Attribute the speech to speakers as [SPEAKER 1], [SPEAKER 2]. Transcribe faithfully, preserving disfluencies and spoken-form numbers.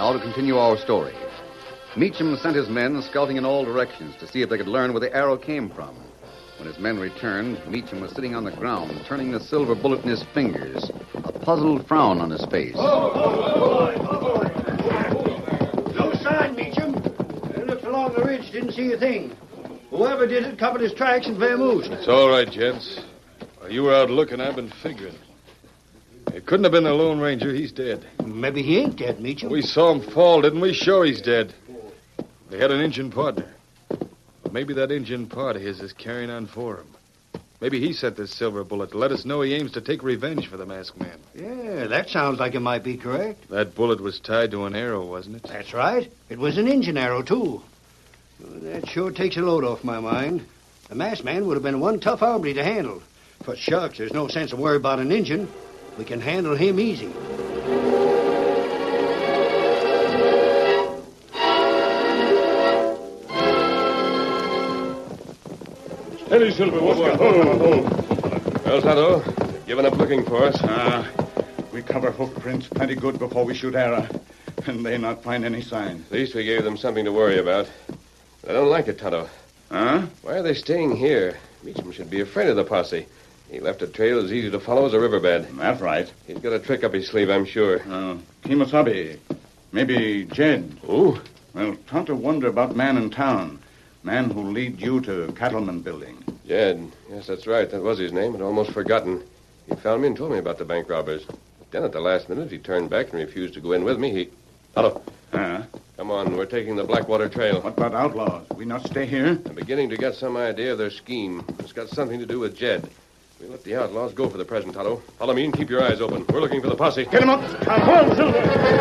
[SPEAKER 1] Now to continue our story. Meacham sent his men scouting in all directions to see if they could learn where the arrow came from. When his men returned, Meacham was sitting on the ground, turning the silver bullet in his fingers, a puzzled frown on his face.
[SPEAKER 2] Oh, oh, oh, oh. No sign, Meacham. I looked along the ridge, didn't see a thing. Whoever did it covered his tracks and vamoosed.
[SPEAKER 3] It's all right, gents. While you were out looking, I've been figuring. It couldn't have been the Lone Ranger. He's dead.
[SPEAKER 2] Maybe he ain't dead, Meacham.
[SPEAKER 3] We saw him fall, didn't we? Sure he's dead. They had an Injun partner. But maybe that Injun part of his is carrying on for him. Maybe he sent this silver bullet to let us know he aims to take revenge for the masked man.
[SPEAKER 2] Yeah, that sounds like it might be correct.
[SPEAKER 3] That bullet was tied to an arrow, wasn't it?
[SPEAKER 2] That's right. It was an Injun arrow, too. Well, that sure takes a load off my mind. The masked man would have been one tough hombre to handle. For shucks, there's no sense of worry about an Injun. We can handle him easy.
[SPEAKER 4] Steady, Silver. What's got... Oh, oh.
[SPEAKER 5] Well, Tonto, you've given up looking for us.
[SPEAKER 4] Ah, we cover hoof prints plenty good before we shoot arrow, and they not find any sign.
[SPEAKER 5] At least we gave them something to worry about. I don't like it, Tonto.
[SPEAKER 4] Huh?
[SPEAKER 5] Why are they staying here? Meacham should be afraid of the posse. He left a trail as easy to follow as a riverbed.
[SPEAKER 4] That's right.
[SPEAKER 5] He's got a trick up his sleeve, I'm sure.
[SPEAKER 4] Uh, Kemosabe. Maybe Jed.
[SPEAKER 5] Who?
[SPEAKER 4] Well, Tonto wonder about man in town. Man who lead you to Cattleman Building.
[SPEAKER 5] Jed. Yes, that's right. That was his name. I'd almost forgotten. He found me and told me about the bank robbers. Then at the last minute, he turned back and refused to go in with me. He... Tonto.
[SPEAKER 4] Huh?
[SPEAKER 5] Come on, we're taking the Blackwater Trail.
[SPEAKER 4] What about outlaws? We not stay here?
[SPEAKER 5] I'm beginning to get some idea of their scheme. It's got something to do with Jed. We'll let the outlaws go for the present, Tonto. Follow me and keep your eyes open. We're looking for the posse.
[SPEAKER 4] Get him up! Come on, Silver!